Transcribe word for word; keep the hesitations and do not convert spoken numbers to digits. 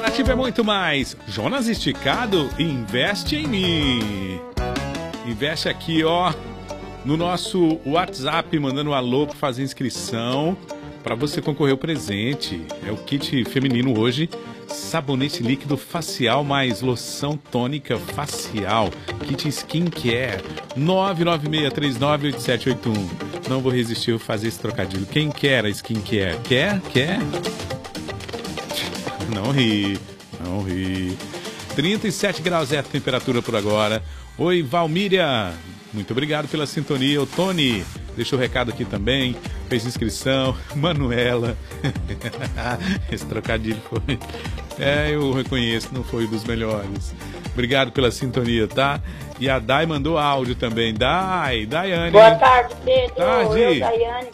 Nativa é muito mais. Jonas Esticado, investe em mim. Investe aqui, ó, no nosso WhatsApp, mandando um alô para fazer inscrição, para você concorrer ao presente. É o kit feminino hoje, sabonete líquido facial mais loção tônica facial, kit skincare, nove nove seis três nove oito sete oito um. Não vou resistir a fazer esse trocadilho. Quem quer a skincare? Quer? Quer? Não ri, não ri. trinta e sete graus é a temperatura por agora. Oi, Valmíria. Muito obrigado pela sintonia. O Tony deixou o recado aqui também. Fez inscrição. Manuela. Esse trocadilho foi... É, eu reconheço, não foi dos melhores. Obrigado pela sintonia, tá? E a Dai mandou áudio também. Dai, Daiane. Boa tarde, Pedro. Tarde. Eu, Daiane,